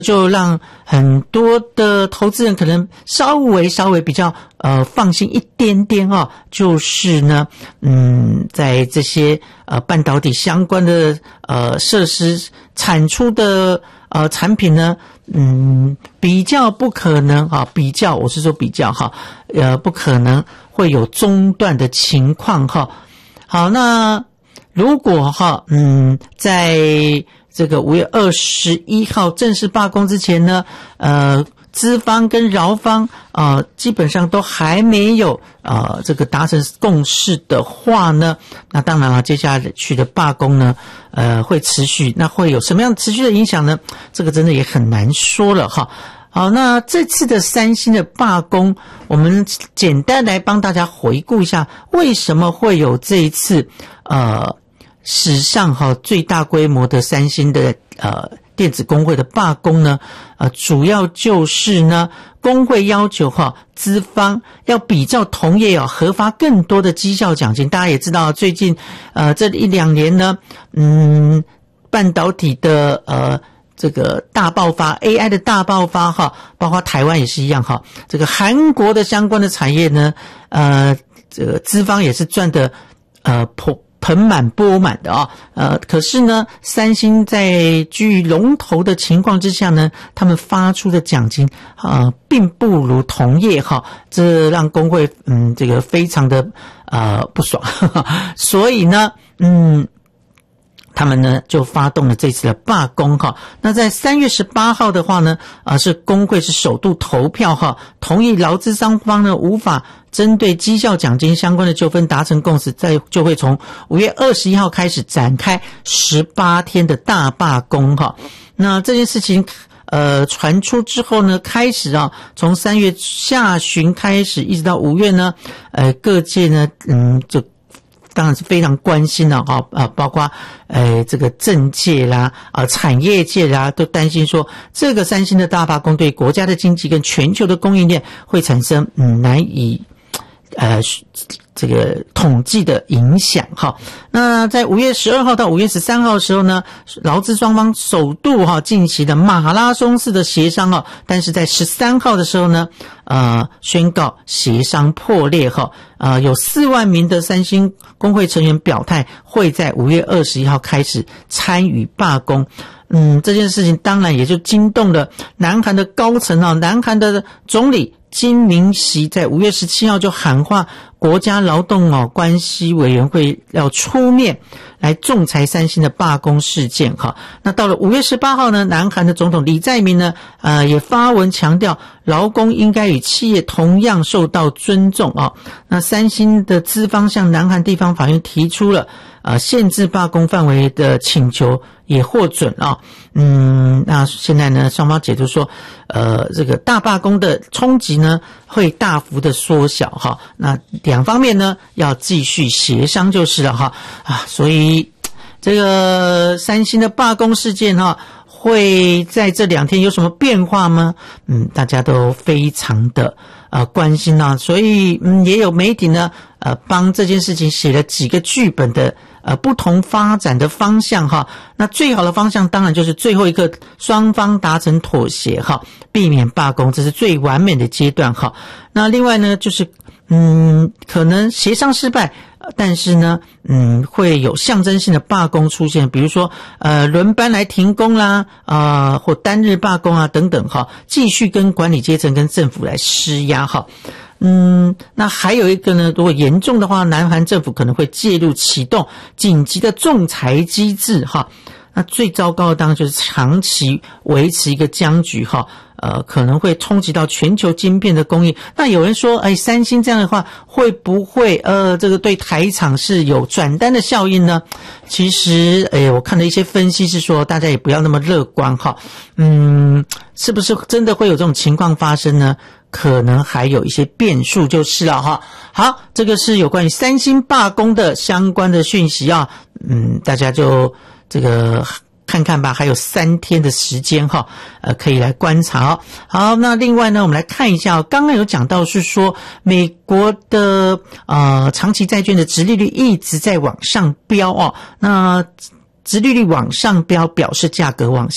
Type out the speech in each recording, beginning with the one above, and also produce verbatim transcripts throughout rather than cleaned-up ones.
就让很多的投资人可能稍微稍微比较呃放心一点点哦，就是呢，嗯，在这些呃半导体相关的呃设施产出的呃产品呢，嗯，比较不可能啊，比较我是说比较哈，呃，不可能会有中断的情况哈。好，那如果哈，嗯，在这个五月二十一号正式罢工之前呢，呃，资方跟劳方呃基本上都还没有呃这个达成共识的话呢，那当然了，接下去的罢工呢，呃会持续，那会有什么样持续的影响呢？这个真的也很难说了哈。好，那这次的三星的罢工，我们简单来帮大家回顾一下，为什么会有这一次呃史上哈最大规模的三星的呃电子工会的罢工呢？呃，主要就是呢，工会要求哈资方要比照同业哦核发更多的绩效奖金。大家也知道，最近呃这一两年呢，嗯，半导体的呃这个大爆发 ，A I 的大爆发哈，包括台湾也是一样哈。这个韩国的相关的产业呢，呃，这个资方也是赚的呃破。盆满钵满的啊、哦，呃，可是呢，三星在居于龙头的情况之下呢，他们发出的奖金啊、呃，并不如同业哈，这让工会嗯这个非常的呃不爽，呵呵，所以呢，嗯。他们呢就发动了这次的罢工哈。那在三月十八号的话呢，啊、呃、是工会是首度投票哈，同意劳资双方呢无法针对绩效奖金相关的纠纷达成共识，再就会从五月二十一号开始展开十八天的大罢工哈。那这件事情呃传出之后呢，开始啊从三月下旬开始一直到五月呢，呃各界呢嗯就。当然是非常关心了哈啊，包括呃这个政界啦啊产业界啦，都担心说这个三星的大罢工对国家的经济跟全球的供应链会产生嗯难以呃这个统计的影响哈。那在五月十二号到五月十三号的时候呢，劳资双方首度哈进行了马拉松式的协商哦，但是在十三号的时候呢，呃宣告协商破裂哈。呃有四万名的三星工会成员表态会在五月二十一号开始参与罢工。嗯，这件事情当然也就惊动了南韩的高层啊，南韩的总理金明熙在五月十七号就喊话国家劳动哦关系委员会要出面来仲裁三星的罢工事件哈。那到了五月十八号呢，南韩的总统李在明呢呃也发文强调劳工应该与企业同样受到尊重啊。那三星的资方向南韩地方法院提出了呃限制罢工范围的请求，也获准啊。嗯，那现在呢，双方解读说，呃，这个大罢工的冲击呢，会大幅的缩小哈。那两方面呢，要继续协商就是了哈。啊，所以这个三星的罢工事件哈，会在这两天有什么变化吗？嗯，大家都非常的呃关心啊。所以嗯，也有媒体呢，呃，帮这件事情写了几个剧本的。呃，不同发展的方向哈，那最好的方向当然就是最后一个双方达成妥协哈，避免罢工，这是最完美的阶段哈。那另外呢，就是嗯，可能协商失败，但是呢，嗯，会有象征性的罢工出现，比如说呃轮班来停工啦，啊、呃、或单日罢工啊等等哈，继续跟管理阶层跟政府来施压哈。嗯，那还有一个呢，如果严重的话，南韩政府可能会介入启动紧急的仲裁机制哈。那最糟糕的当然就是长期维持一个僵局哈，呃，可能会冲击到全球晶片的供应。那有人说，哎，三星这样的话会不会呃，这个对台厂是有转单的效应呢？其实，哎，我看了一些分析是说，大家也不要那么乐观哈。嗯，是不是真的会有这种情况发生呢？可能还有一些变数就是了哈。好，这个是有关于三星罢工的相关的讯息啊。嗯，大家就这个看看吧，还有三天的时间哈，呃，可以来观察哦。好，那另外呢，我们来看一下哦，刚刚有讲到是说美国的呃长期债券的殖利率一直在往上飙哦，那殖利率往上飙表示价格往下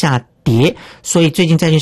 跌，所以最近债券